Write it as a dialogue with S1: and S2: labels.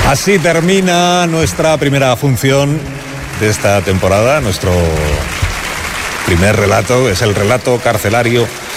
S1: Así termina nuestra primera función de esta temporada. Nuestro primer relato es el relato carcelario